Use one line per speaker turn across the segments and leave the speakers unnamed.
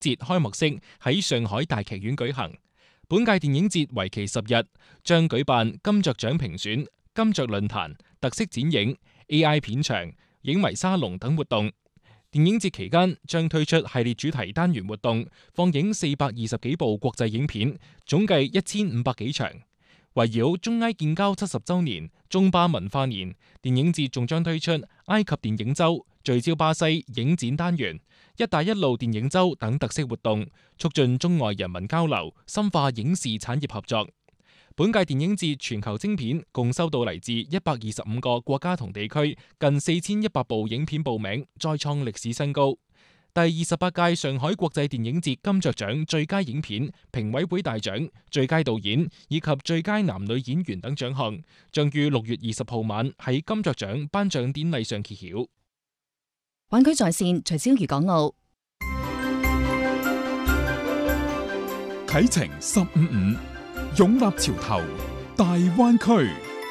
節開幕式喺上海大劇院舉行。本屆電影節為期10日，將舉辦金雀獎評選、金雀論壇、特色展映、AI 片場、影迷沙龍等活動。電影節期間將推出系列主題單元活動，放映420幾部國際影片，總計1500幾場。圍繞中埃建交70週年、中巴文化年，電影節仲將推出埃及電影週、聚焦巴西影展單元、一帶一路電影週等特色活動，促進中外人民交流，深化影視產業合作。本屆電影節全球徵片共收到嚟自125個國家同地區近4100部影片報名，再創歷史新高。第28屆上海國際電影節金雀獎最佳影片、評委會大獎、最佳導演以及最佳男女演員等獎項，將於6月20號晚喺金雀獎頒獎典禮上揭曉。
灣區在線聚焦粵港澳，
啟程155，擁立潮頭，大灣區。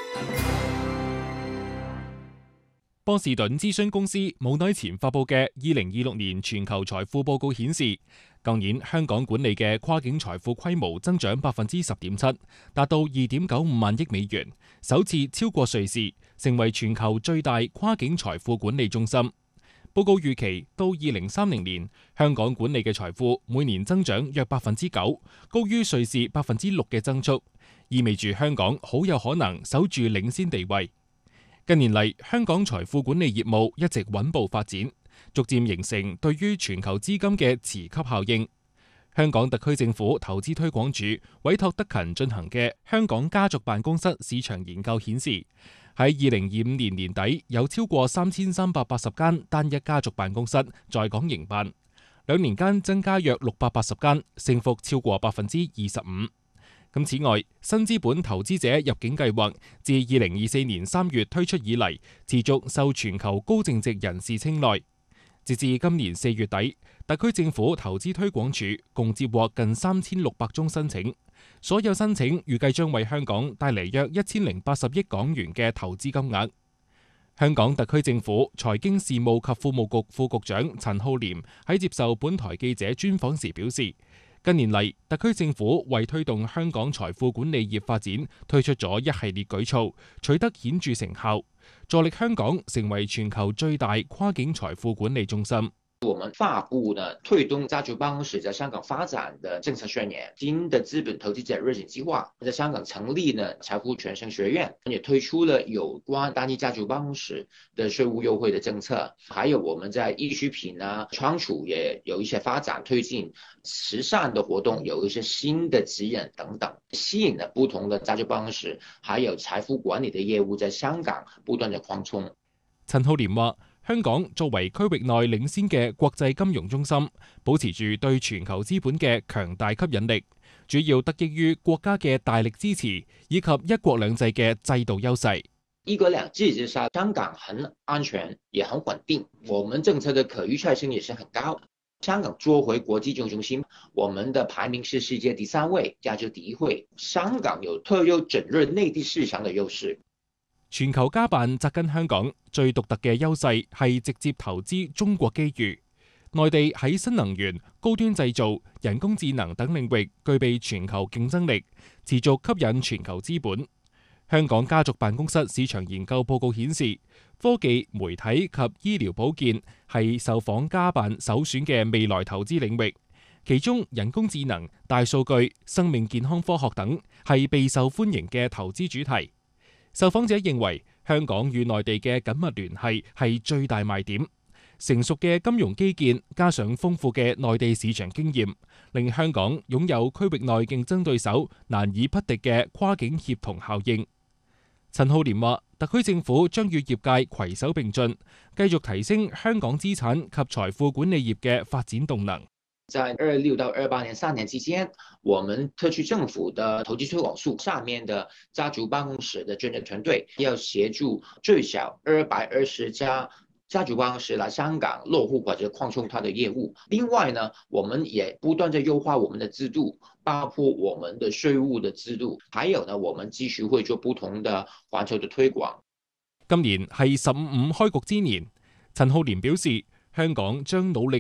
波士頓諮詢公司冇耐前發佈嘅2026年全球財富報告顯示，舊年香港管理嘅跨境財富規模增長10.7%，達到2.95萬億美元，首次超過瑞士，成為全球最大跨境財富管理中心。報告預期到2030年，香港管理嘅財富每年增長約9%，高於瑞士6%嘅增速，意味住香港好有可能守住領先地位。近年嚟，香港財富管理業務一直穩步發展，逐漸形成對於全球資金嘅磁吸效應。香港特區政府投資推廣署委託德勤進行嘅香港家族辦公室市場研究顯示，喺2025年年底有超過3380間單一家族辦公室在港營辦，2年間增加約680間，升幅超過25%。此外，新資本投資者入境計劃自2024年3月推出以嚟，持續受全球高淨值人士青睞。截至今年4月底，特區政府投資推廣署共接獲近3600宗申請，所有申請預計將為香港帶嚟約1080億港元嘅投資金額。香港特區政府財經事務及庫務局副局長陳浩濂喺接受本台記者專訪時表示，近年嚟，特區政府為推動香港財富管理業發展，推出咗一系列舉措，取得顯著成效，助力香港成為全球最大跨境財富管理中心。
我們發布呢推動家族辦公室在香港發展的政策宣言，新的資本投資者熱情計劃，在香港成立呢財富傳承學院，也推出了有關單一家族辦公室的稅務優惠的政策，還有我們在藝術品啊、倉儲也有一些發展推進，慈善的活動有一些新的指引等等，吸引了不同的家族辦公室，還有財富管理的業務在香港不斷的擴充。
陳浩濂話，香港作為區域內領先嘅國際金融中心，保持住對全球資本嘅強大吸引力，主要得益於國家嘅大力支持以及一國兩制嘅制度優勢。
一國兩制之下，香港很安全也很穩定，我們政策的可預測性也是很高。香港做回國際金融中心，我們的排名是世界第3位，亞洲第1位。香港有特有整入內地市場的優勢。
全球家辦紮根香港，最獨特嘅優勢係直接投資中國機遇。內地喺新能源、高端製造、人工智能等領域具備全球競爭力，持續吸引全球資本。香港家族辦公室市場研究報告顯示，科技、媒體及醫療保健係受訪家辦首選嘅未來投資領域，其中人工智能、大數據、生命健康科學等係備受歡迎嘅投資主題。受訪者認為，香港與內地嘅緊密聯繫係最大賣點。成熟嘅金融基建加上豐富嘅內地市場經驗，令香港擁有區域內競爭對手難以匹敵嘅跨境協同效應。陳浩濂話，特區政府將與業界攜手並進，繼續提升香港資產及財富管理業嘅發展動能。
在26到28年3年之間，我們特區政府的投資推廣署下面的家族辦公室的專業團隊要協助最少220家家族辦公室來香港落戶或者擴充它的業務。另外呢，我們也不斷在優化我們的制度，包括我們的稅務的制度，還有呢，我們繼續會做不同的環球的推廣。
今年係15開局之年，陳浩濂表示，香港將努力